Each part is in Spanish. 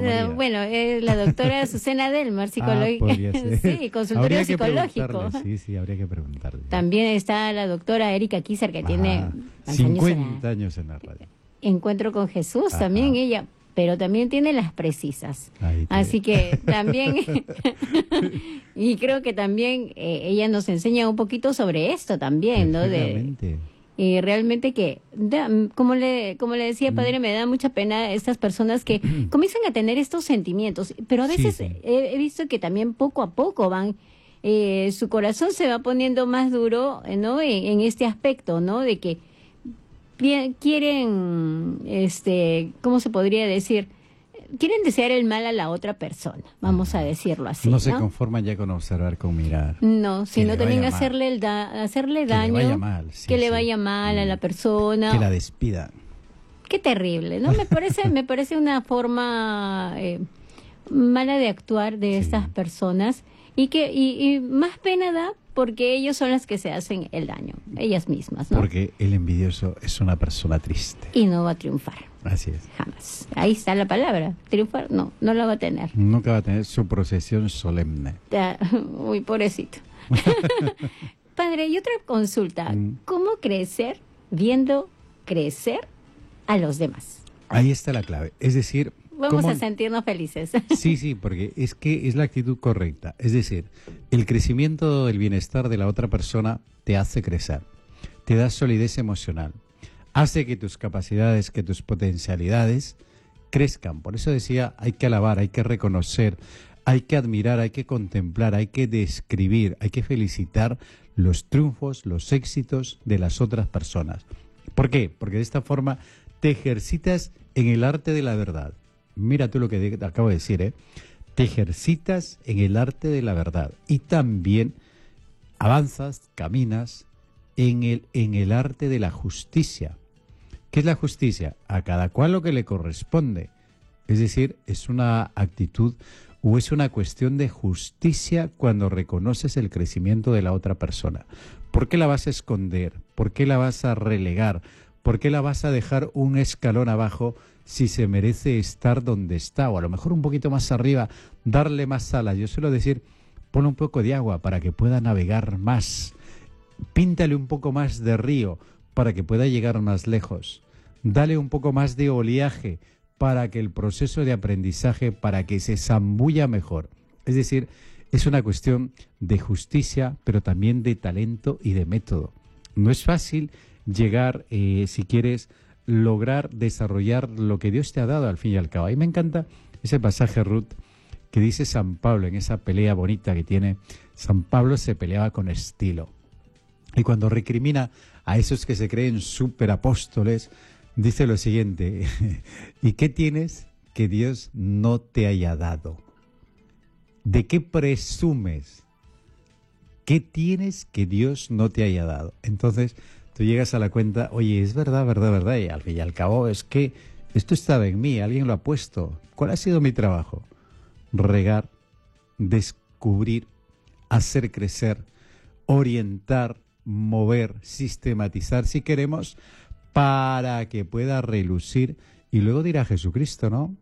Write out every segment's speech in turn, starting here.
María? Bueno, la doctora Susana Delmar, psicológica. Podría ser. Sí, consultorio psicológico. Sí, habría que preguntarle. También está la doctora Erika Kizar, que tiene 50 años en la radio. Encuentro con Jesús, Ajá. también ella, pero también tiene las precisas. Así que también, y creo que también ella nos enseña un poquito sobre esto también, ¿no? Y realmente que, como le decía, padre, me da mucha pena estas personas que comienzan a tener estos sentimientos, pero a veces Sí. He visto que también poco a poco van, su corazón se va poniendo más duro, ¿no? En este aspecto, ¿no? De que quieren, ¿cómo se podría decir? Quieren desear el mal a la otra persona, vamos a decirlo así. No se conforman ya con observar, con mirar. No, sino también hacerle daño, que le vaya mal, que le vaya mal a la persona. Que la despidan. Qué terrible, ¿no? Me parece una forma mala de actuar de estas personas y más pena da porque ellos son las que se hacen el daño, ellas mismas, ¿no? Porque el envidioso es una persona triste. Y no va a triunfar. Así es. Jamás. Ahí está la palabra. Triunfar, no la va a tener. Nunca va a tener su procesión solemne. Uy, pobrecito. Padre, y otra consulta. ¿Cómo crecer viendo crecer a los demás? Ahí está la clave. Es decir, vamos a sentirnos felices. Sí, porque es que es la actitud correcta. Es decir, el crecimiento del bienestar de la otra persona te hace crecer, te da solidez emocional, hace que tus capacidades, que tus potencialidades crezcan. Por eso decía, hay que alabar, hay que reconocer, hay que admirar, hay que contemplar, hay que describir, hay que felicitar los triunfos, los éxitos de las otras personas. ¿Por qué? Porque de esta forma te ejercitas en el arte de la verdad. Mira tú lo que acabo de decir, ¿eh? Te ejercitas en el arte de la verdad y también avanzas, caminas en el arte de la justicia. ¿Qué es la justicia? A cada cual lo que le corresponde. Es decir, es una actitud o es una cuestión de justicia cuando reconoces el crecimiento de la otra persona. ¿Por qué la vas a esconder? ¿Por qué la vas a relegar? ¿Por qué la vas a dejar un escalón abajo si se merece estar donde está? O a lo mejor un poquito más arriba, darle más alas. Yo suelo decir, ponle un poco de agua para que pueda navegar más. Píntale un poco más de río para que pueda llegar más lejos. Dale un poco más de oleaje para que el proceso de aprendizaje, para que se zambulla mejor. Es decir, es una cuestión de justicia, pero también de talento y de método. No es fácil llegar, si quieres, lograr desarrollar lo que Dios te ha dado al fin y al cabo. A mí me encanta ese pasaje, Ruth, que dice San Pablo en esa pelea bonita que tiene. San Pablo se peleaba con estilo. Y cuando recrimina a esos que se creen superapóstoles, dice lo siguiente: ¿y qué tienes que Dios no te haya dado? ¿De qué presumes? ¿Qué tienes que Dios no te haya dado? Entonces tú llegas a la cuenta, oye, es verdad, y al fin y al cabo es que esto estaba en mí, alguien lo ha puesto. ¿Cuál ha sido mi trabajo? Regar, descubrir, hacer crecer, orientar, mover, sistematizar, si queremos, para que pueda relucir. Y luego dirá Jesucristo, ¿no?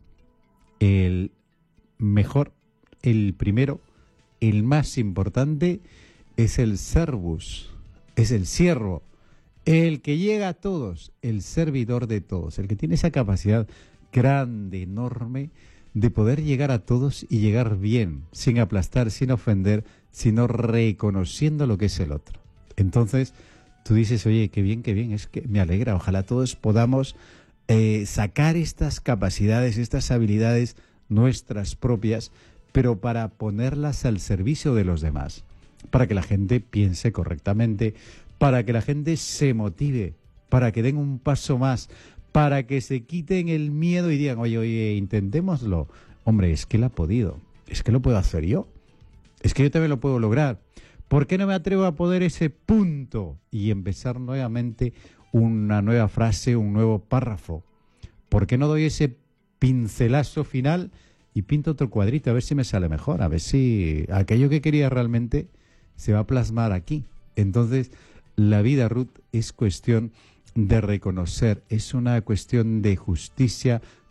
El mejor, el primero, el más importante es el servus, es el siervo, el que llega a todos, el servidor de todos, el que tiene esa capacidad grande, enorme, de poder llegar a todos y llegar bien, sin aplastar, sin ofender, sino reconociendo lo que es el otro. Entonces, tú dices, oye, qué bien, es que me alegra, ojalá todos podamos sacar estas capacidades, estas habilidades nuestras propias, pero para ponerlas al servicio de los demás, para que la gente piense correctamente, para que la gente se motive, para que den un paso más, para que se quiten el miedo y digan, oye, intentémoslo. Hombre, es que él ha podido, es que lo puedo hacer yo, es que yo también lo puedo lograr. ¿Por qué no me atrevo a poner ese punto y empezar nuevamente una nueva frase, un nuevo párrafo? ¿Por qué no doy ese pincelazo final y pinto otro cuadrito a ver si me sale mejor, a ver si aquello que quería realmente se va a plasmar aquí? Entonces, la vida, Ruth, es cuestión de reconocer, es una cuestión de justicia,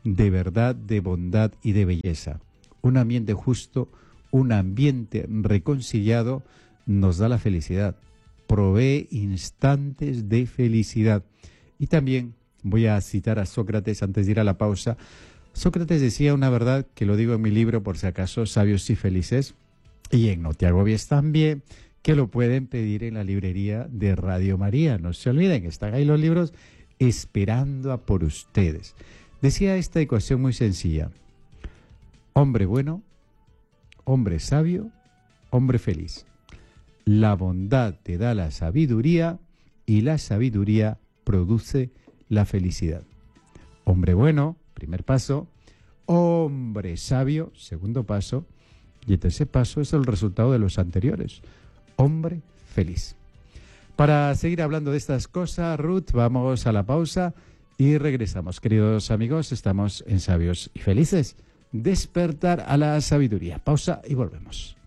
de verdad, de bondad y de belleza. Un ambiente justo, un ambiente reconciliado nos da la felicidad, provee instantes de felicidad. Y también voy a citar a Sócrates antes de ir a la pausa. Sócrates decía una verdad que lo digo en mi libro, por si acaso, Sabios y Felices, y en No te agobies también, que lo pueden pedir en la librería de Radio María. No se olviden, están ahí los libros esperando a por ustedes. Decía esta ecuación muy sencilla: hombre bueno, hombre sabio, hombre feliz. La bondad te da la sabiduría y la sabiduría produce la felicidad. Hombre bueno, primer paso. Hombre sabio, segundo paso. Y el tercer paso es el resultado de los anteriores. Hombre feliz. Para seguir hablando de estas cosas, Ruth, vamos a la pausa y regresamos. Queridos amigos, estamos en Sabios y Felices. Despertar a la sabiduría. Pausa y volvemos.